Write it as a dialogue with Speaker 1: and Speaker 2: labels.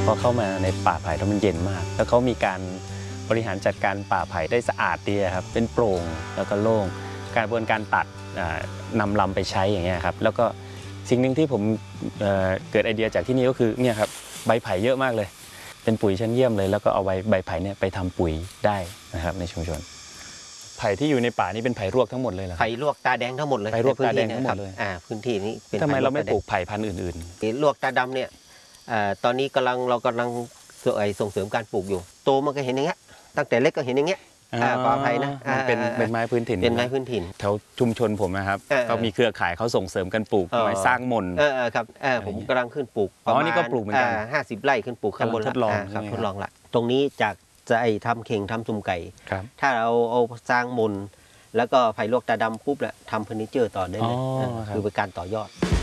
Speaker 1: อเข้ามาในป่าไผ่แล้วมันเย็นมากแล้วเขามีการบริหารจัดการป่าไผ่ได้สะอาดดีครับเป็นโปร่งแล้วก็โล่งกระบวนการตัดนำลำไปใช้อย่างเงี้ยครับแล้วก็สิ่งหนึ่งที่ผมเกิดไอเดียจากที่นี่ก็คือเนี่ยครับใบไผ่เยอะมากเลยเป็นปุ๋ยชั้นเยี่ยมเลยแล้วก็เอาใบไผ่เนี่ยไปทำปุ๋ยได้นะครับในชุมชนไผ่ที่อยู่ในป่านี่เป็นไผ่รวกทั้งหมดเลยเหรอ
Speaker 2: ไผ่ลวกตาแดงทั้งหมดเลย
Speaker 1: ไผ่รวกตาแดงทั้งหมดเลย
Speaker 2: พื้นที่นี้
Speaker 1: ทำไมเราไม่ปลูกไผ่พันธุ์อื่น
Speaker 2: ๆลวกตาดำเนี่ยตอนนี้เรากำลังส่งเสริมการปลูกอยู่โตมันก็เห็นอย่างเงี้ยตั้งแต่เล็กก็เห็นอย่างเงี้ยปลอดภัยนะ
Speaker 1: เป็นไม้พื้นถิ่น
Speaker 2: เป็นไม้พื้นถิ่น
Speaker 1: แถวชุมชนผมนะครับก็มีเครือข่ายเขาส่งเสริมกันปลูกไม้สร้างมน
Speaker 2: ครับผมกำลังขึ้นปลูก
Speaker 1: นี่ก็ปลูกเหมือนกัน
Speaker 2: 50 ไร่ขึ้นปลูกข้างบน
Speaker 1: ทดลอง
Speaker 2: ครับทดลองละตรงนี้จากจะทำเข่งทำซุ่มไก่ถ้าเราเอาสร้างมนแล้วก็ไผ่ลวกตาดำปุ๊บแหละทำเฟอร์นิเจอร์ต่อได้เลยคือเป็นการต่อยอด